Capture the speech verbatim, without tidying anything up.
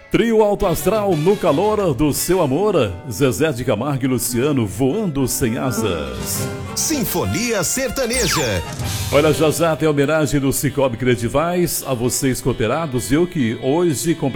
Trio Alto Astral no calor do seu amor. Zezé de Camargo e Luciano voando sem asas. Sinfonia Sertaneja. Olha, já já tem a homenagem do Cicobi Credivais a vocês cooperados. Eu que hoje